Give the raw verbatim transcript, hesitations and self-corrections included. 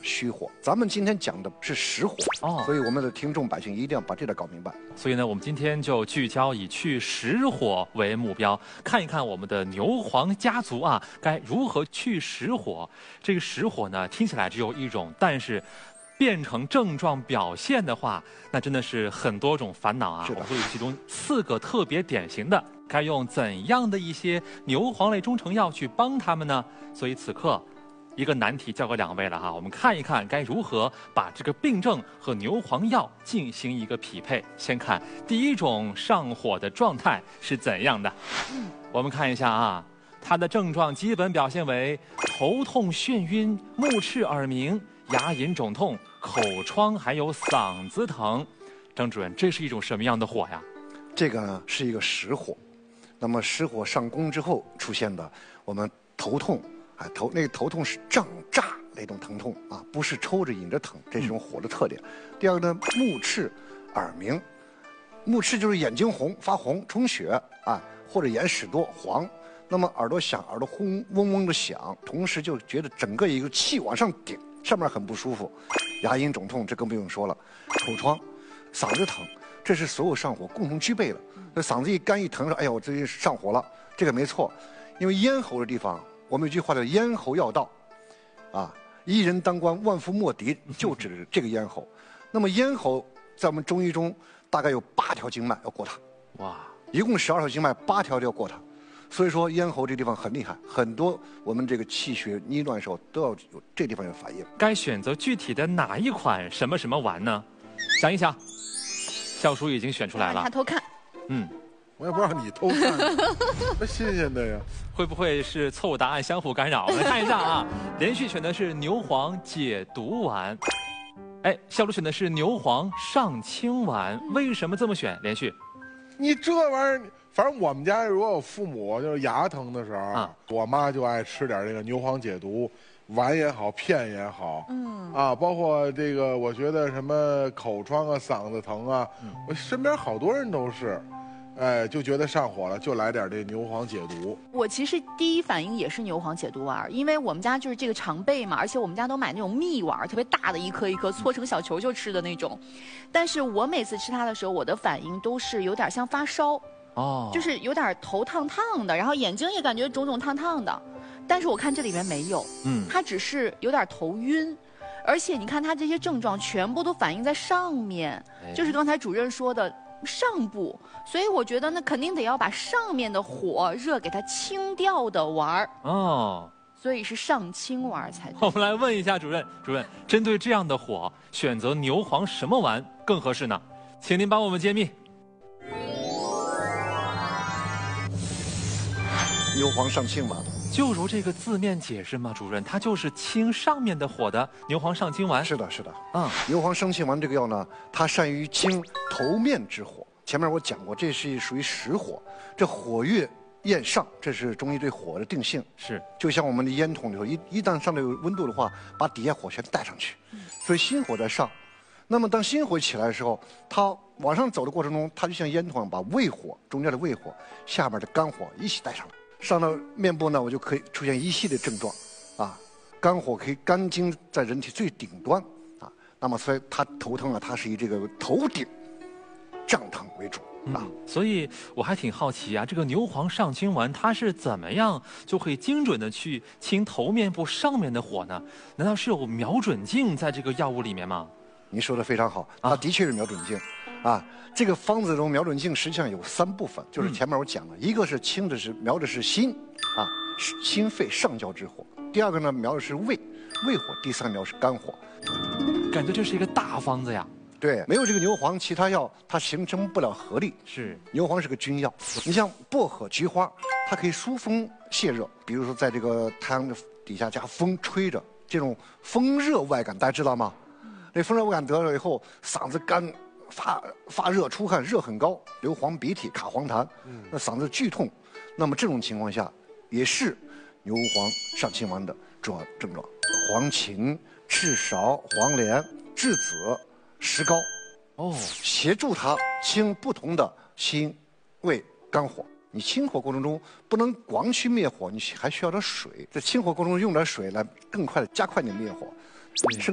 虚火。咱们今天讲的是实火，哦，所以我们的听众百姓一定要把这点搞明白。 所以呢，我们今天就聚焦以去实火为目标，看一看我们的牛黄家族啊，该如何去实火。这个实火呢，听起来只有一种，但是变成症状表现的话，那真的是很多种烦恼啊。 是的， 所以其中四个特别典型的，该用怎样的一些牛黄类中成药去帮他们呢？所以此刻，一个难题交给两位了哈，我们看一看该如何把这个病症和牛黄药进行一个匹配。先看第一种上火的状态是怎样的，我们看一下啊，它的症状基本表现为头痛、眩晕、目赤、耳鸣、牙龈肿痛、口疮，还有嗓子疼。张主任，这是一种什么样的火呀？ 这个呢是一个实火，那么实火上攻之后出现的，我们头痛。哎，头那个头痛是胀炸那种疼痛啊，不是抽着引着疼，这是种火的特点。嗯、第二个呢，目赤、耳鸣，目赤就是眼睛红、发红、充血啊，或者眼屎多黄。那么耳朵响，耳朵轰嗡嗡的响，同时就觉得整个一个气往上顶，上面很不舒服。牙龈肿痛，这更不用说了。口疮、嗓子疼，这是所有上火共同具备了。那嗓子一干一疼，说：“哎呀，我最近上火了。”这个没错，因为咽喉的地方。我们有句话叫“咽喉要道”，啊，一人当关，万夫莫敌，就指这个咽喉。那么咽喉在我们中医中大概有八条经脉要过它，哇，一共十二条经脉，八条都要过它。所以说咽喉这地方很厉害，很多我们这个气血逆乱的时候都要有这地方有反应。 该选择具体的哪一款什么什么丸呢？想一想，笑叔已经选出来了。 他偷看， 嗯。 我也不让你偷看，多新鲜的呀！ 会不会是错误答案相互干扰？我们看一下啊，连续选的是牛黄解毒丸，哎，笑叔选的是牛黄上清丸，为什么这么选？连续， 你这玩意儿，反正我们家如果有父母就是牙疼的时候，啊、我妈就爱吃点这个牛黄解毒丸也好，片也好，嗯啊，包括这个，我觉得什么口疮啊、嗓子疼啊，嗯、我身边好多人都是。哎，就觉得上火了，就来点这牛黄解毒。 我其实第一反应也是牛黄解毒丸，因为我们家就是这个常备嘛，而且我们家都买那种蜜丸，特别大的一颗一颗，搓成小球球吃的那种。但是我每次吃它的时候，我的反应都是有点像发烧，哦，就是有点头烫烫的，然后眼睛也感觉肿肿烫烫的。但是我看这里面没有，嗯，它只是有点头晕。而且你看它这些症状全部都反映在上面，就是刚才主任说的。上部，所以我觉得那肯定得要把上面的火热给它清掉的丸儿哦，所以是上清丸才对。 我们来问一下主任，主任针对这样的火，选择牛黄什么丸更合适呢？请您帮我们揭秘。 牛黄上清丸， 就如这个字面解释嘛，主任，它就是清上面的火的牛黄上清丸。 是的，是的，嗯，牛黄上清丸这个药呢，它善于清头面之火。前面我讲过，这是属于实火，这火越焰上，这是中医对火的定性。 是， 就像我们的烟筒里头，一一旦上头有温度的话，把底下火全带上去，嗯、所以心火在上。那么当心火起来的时候，它往上走的过程中，它就像烟筒一样，把胃火中间的胃火、下面的肝火一起带上来。上到面部呢，我就可以出现一系列症状，啊，肝火可以肝经在人体最顶端，啊，那么所以它头疼啊，它是以这个头顶胀疼为主啊、嗯。 所以我还挺好奇啊，这个牛黄上清丸它是怎么样就可以精准的去清头面部上面的火呢？难道是有瞄准镜在这个药物里面吗？ 您说的非常好，它的确是瞄准镜，啊，这个方子中瞄准镜实际上有三部分，就是前面我讲了，嗯、一个是清的是瞄的是心，啊，心肺上焦之火；第二个呢瞄的是胃，胃火；第三个瞄的是肝火。 感觉这是一个大方子呀。 对，没有这个牛黄，其他药它形成不了合力。 是， 牛黄是个君药。你像薄荷、菊花，它可以疏风泄热，比如说在这个太阳的底下加风吹着，这种风热外感，大家知道吗？这风热外感得了以后，嗓子干、发发热、出汗、热很高，流黄鼻涕、卡黄痰，那嗓子剧痛。那么这种情况下，也是牛黄上清丸的主要症状。黄芩、赤芍、黄连、栀子、石膏，哦，协助它清不同的心、胃、肝火。你清火过程中不能光去灭火，你还需要点水。在清火过程中用点水来更快的加快你灭火。生